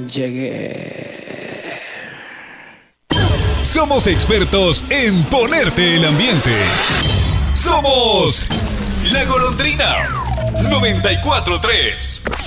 Llegué. Somos expertos en ponerte el ambiente. Somos La Golondrina 94.3.